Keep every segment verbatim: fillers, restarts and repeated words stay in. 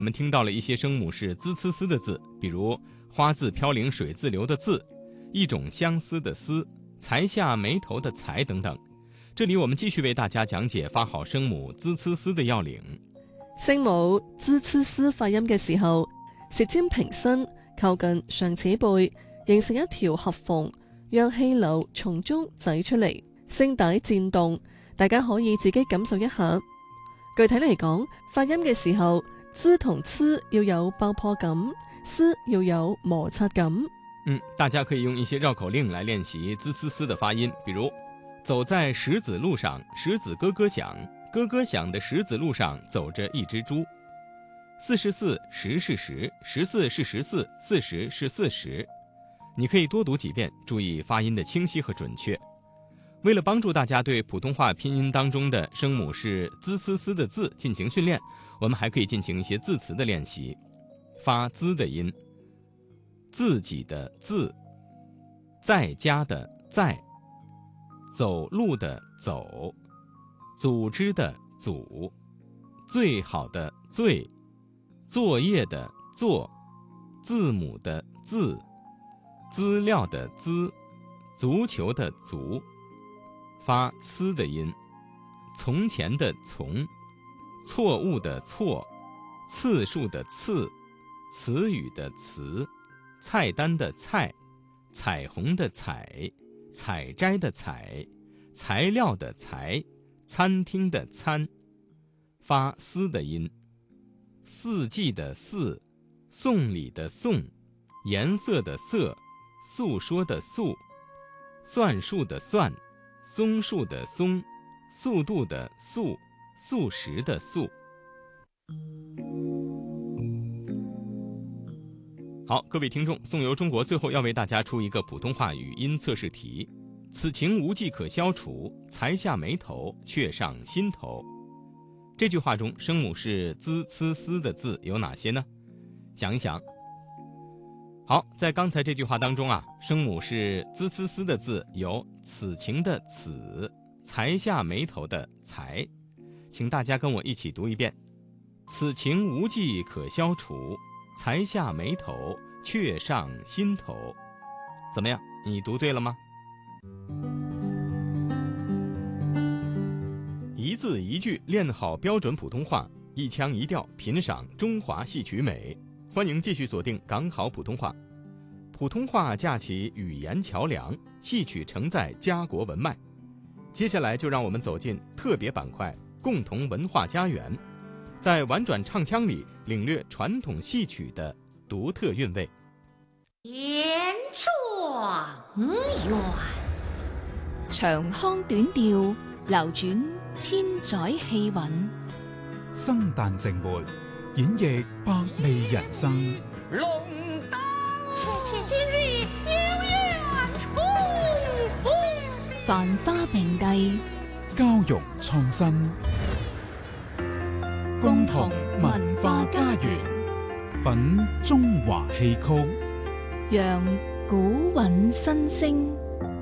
我们听到了一些声母是滋呲丝的字，比如花字飘零水自流的自，一种相思的思，才下眉头的才等等。这里我们继续为大家讲解发好声母滋呲丝的要领。 聲母滋呲絲發音嘅時候，舌尖平伸，靠近上齒背，形成一條合縫，讓氣流從中擠出嚟，聲帶顫動，大家可以自己感受一下。具體嚟講，發音嘅時候，滋同呲要有爆破感，絲要有摩擦感。 嗯，大家可以用一些繞口令來練習滋呲絲的發音，比如走在石子路上，石子咯咯響，咯咯響的石子路上走着一隻豬。四十四，十是十，十四是十四，四十是四十。你可以多讀幾遍，注意發音的清晰和準確。為了幫助大家對普通話拼音當中的聲母是滋呲絲的字進行訓練，我們還可以進行一些字詞的練習。發滋的音，自己的自，在家的在，走路的走，組織的組，最好的最，作業的作，字母的字，資料的資，足球的足。發呲的音，從前的從，錯誤的錯，次數的次，詞語的詞，菜單的菜，彩虹的彩，采摘的采，材料的材，餐廳的餐。發絲的音，四季的四，送禮的送，顏色的色，訴說的訴，算術的算，松樹的松，速度的速，素食的素。好，各位听众，颂游中国最后要为大家出一个普通话语音测试题。此情无计可消除，才下眉头，却上心头。这句话中声母是滋呲丝的字有哪些呢？想一想。好，在刚才这句话当中啊，声母是滋呲丝的字有此情的此，才下眉头的才。请大家跟我一起读一遍：此情无计可消除，才下眉头，却上心头。怎么样，你读对了吗？一字一句练好标准普通话，一腔一调品赏中华戏曲美。欢迎继续锁定港好普通话，普通话架起语言桥梁，戏曲承载家国文脉。接下来就让我们走进特别板块共同文化家园，在婉转唱腔里领略传统戏曲的独特韵味。 言狀遠， 長腔短調，流轉千載氣韻。 生旦淨末，演繹百味人生。 龍燈切切今日有緣重逢， 繁花並蒂， 交融創新，共同文化家園，品中華戲曲， 讓古韻新聲。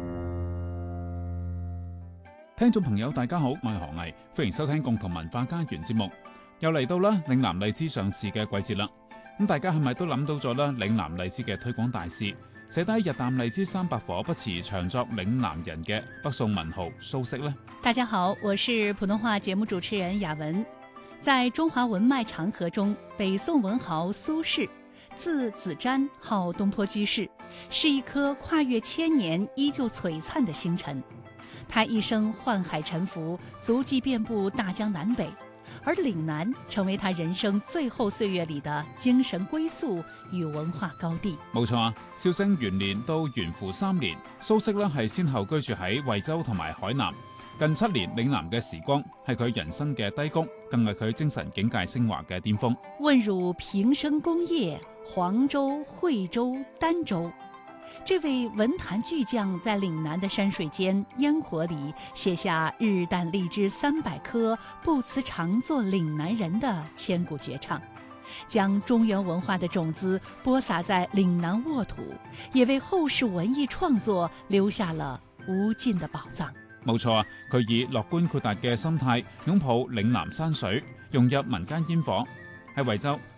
聽眾朋友大家好，我係何毅，歡迎收聽共同文化家園節目。又嚟到啦嶺南荔枝上市嘅季節啦，咁大家係咪都諗到咗啦嶺南荔枝嘅推廣大使，寫低日啖荔枝三百顆，不辭長作嶺南人嘅北宋文豪蘇軾呢？ 大家好，我是普通話節目主持人雅文。在中華文脈長河中，北宋文豪蘇軾，字子瞻，號東坡居士，是一顆跨越千年依舊璀璨的星辰。他一生宦海沉浮，足跡遍布大江南北，而嶺南成為他人生最後歲月裏的精神歸宿與文化高地。 冇錯啊，紹聖元年到元符三年，蘇軾呢係先後居住喺惠州同埋海南。近七年嶺南嘅時光係佢人生嘅低谷，更係佢精神境界升華嘅巔峰。 問汝平生功業，黃州、惠州、儋州。這位文壇巨匠在嶺南的山水間煙火裏寫下日啖荔枝三百顆，不辭長作嶺南人的千古絕唱，將中原文化的種子播撒在嶺南沃土，也為後世文藝創作留下了無盡的寶藏。 冇錯啊，佢以樂觀豁達嘅心態擁抱嶺南山水，融入民間煙火。喺惠州，